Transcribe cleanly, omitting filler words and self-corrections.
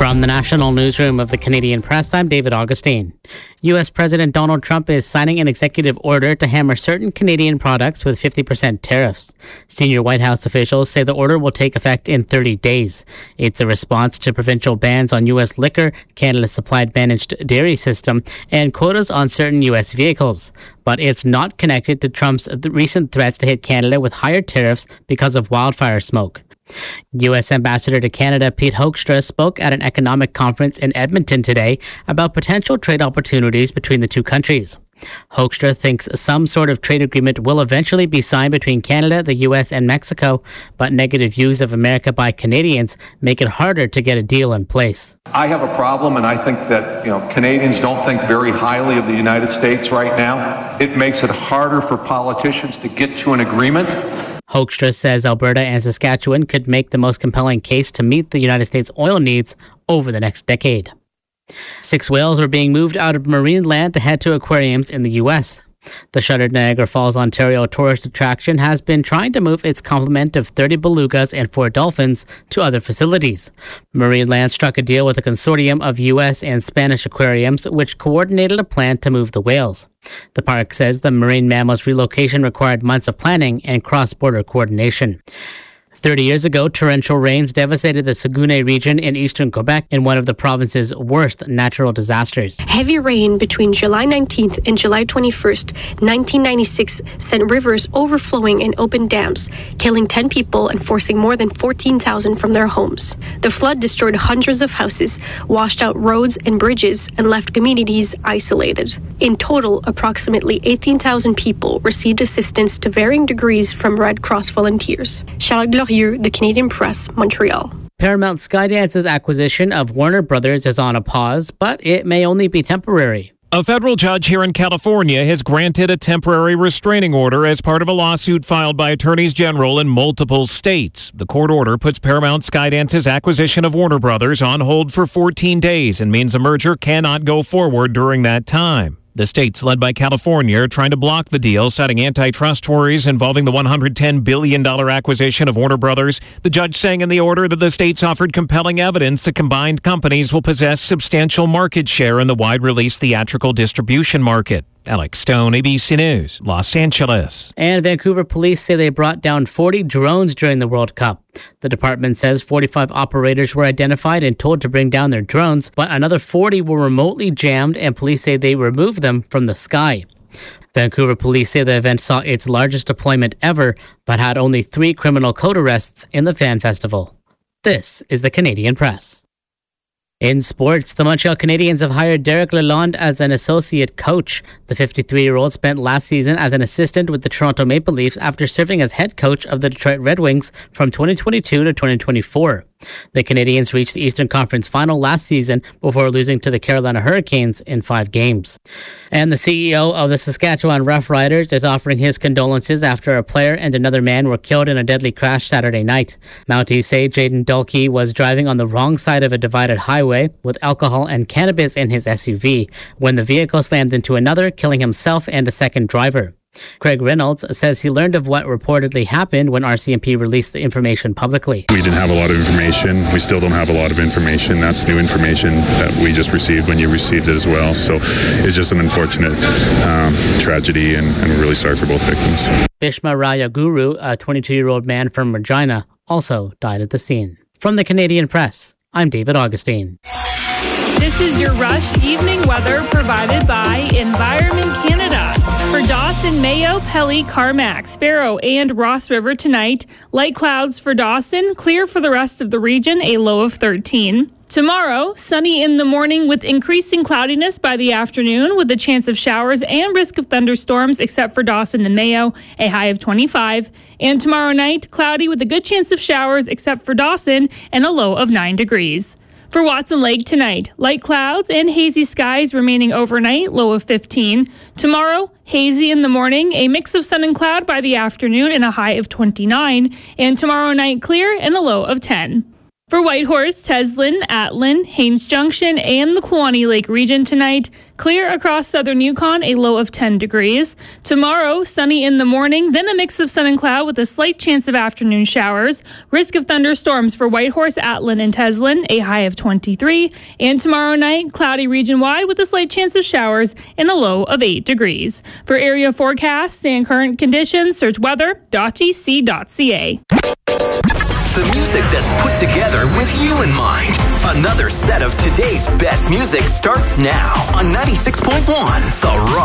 From the National Newsroom of the Canadian Press, I'm David Augustine. U.S. President Donald Trump is signing an executive order to hammer certain Canadian products with 50% tariffs. Senior White House officials say the order will take effect in 30 days. It's a response to provincial bans on U.S. liquor, Canada's supplied managed dairy system, and quotas on certain U.S. vehicles. But it's not connected to Trump's recent threats to hit Canada with higher tariffs because of wildfire smoke. U.S. Ambassador to Canada Pete Hoekstra spoke at an economic conference in Edmonton today about potential trade opportunities between the two countries. Hoekstra thinks some sort of trade agreement will eventually be signed between Canada, the U.S., and Mexico, but negative views of America by Canadians make it harder to get a deal in place. I have a problem, and I think that Canadians don't think very highly of the United States right now. It makes it harder for politicians to get to an agreement. Hoekstra says Alberta and Saskatchewan could make the most compelling case to meet the United States oil needs over the next decade. 6 whales are being moved out of marine land to head to aquariums in the U.S. The shuttered Niagara Falls, Ontario tourist attraction has been trying to move its complement of 30 belugas and 4 dolphins to other facilities. Marineland struck a deal with a consortium of U.S. and Spanish aquariums, which coordinated a plan to move the whales. The park says the marine mammal's relocation required months of planning and cross-border coordination. 30 years ago, torrential rains devastated the Saguenay region in eastern Quebec in one of the province's worst natural disasters. Heavy rain between July 19th and July 21st, 1996 sent rivers overflowing and opened dams, killing 10 people and forcing more than 14,000 from their homes. The flood destroyed hundreds of houses, washed out roads and bridges, and left communities isolated. In total, approximately 18,000 people received assistance to varying degrees from Red Cross volunteers. Charles Glorieux, The Canadian Press, Montreal. Paramount Skydance's acquisition of Warner Brothers is on a pause, but it may only be temporary. A federal judge here in California has granted a temporary restraining order as part of a lawsuit filed by attorneys general in multiple states. The court order puts Paramount Skydance's acquisition of Warner Brothers on hold for 14 days and means a merger cannot go forward during that time. The states, led by California, are trying to block the deal, citing antitrust worries involving the $110 billion acquisition of Warner Brothers. The judge saying in the order that the states offered compelling evidence the combined companies will possess substantial market share in the wide-release theatrical distribution market. Alex Stone, ABC News, Los Angeles. And Vancouver police say they brought down 40 drones during the World Cup. The department says 45 operators were identified and told to bring down their drones, but another 40 were remotely jammed, and police say they removed them from the sky. Vancouver police say the event saw its largest deployment ever, but had only 3 criminal code arrests in the fan festival. This is the Canadian Press. In sports, the Montreal Canadiens have hired Derek Lalonde as an associate coach. The 53-year-old spent last season as an assistant with the Toronto Maple Leafs after serving as head coach of the Detroit Red Wings from 2022 to 2024. The Canadiens reached the Eastern Conference Final last season before losing to the Carolina Hurricanes in 5 games. And the CEO of the Saskatchewan Roughriders is offering his condolences after a player and another man were killed in a deadly crash Saturday night. Mounties say Jaden Dulkey was driving on the wrong side of a divided highway with alcohol and cannabis in his SUV when the vehicle slammed into another, killing himself and a second driver. Craig Reynolds says he learned of what reportedly happened when RCMP released the information publicly. We didn't have a lot of information. We still don't have a lot of information. That's new information that we just received when you received it as well. So it's just an unfortunate tragedy, and we're really sorry for both victims. Bhishma Raya Guru, a 22-year-old man from Regina, also died at the scene. From the Canadian Press, I'm David Augustine. This is your Rush evening weather provided by Environment Canada. For Dawson, Mayo, Pelly, Carmack, Sparrow, and Ross River tonight, light clouds for Dawson, clear for the rest of the region, a low of 13. Tomorrow, sunny in the morning with increasing cloudiness by the afternoon with a chance of showers and risk of thunderstorms except for Dawson and Mayo, a high of 25. And tomorrow night, cloudy with a good chance of showers except for Dawson and a low of 9 degrees. For Watson Lake tonight, light clouds and hazy skies remaining overnight, low of 15. Tomorrow, hazy in the morning, a mix of sun and cloud by the afternoon and a high of 29. And tomorrow night, clear and a low of 10. For Whitehorse, Teslin, Atlin, Haines Junction, and the Kluane Lake region tonight, clear across southern Yukon, a low of 10 degrees. Tomorrow, sunny in the morning, then a mix of sun and cloud with a slight chance of afternoon showers. Risk of thunderstorms for Whitehorse, Atlin, and Teslin, a high of 23. And tomorrow night, cloudy region-wide with a slight chance of showers and a low of 8 degrees. For area forecasts and current conditions, search weather.gc.ca. The music that's put together with you in mind. Another set of today's best music starts now on 96.1 The Rock.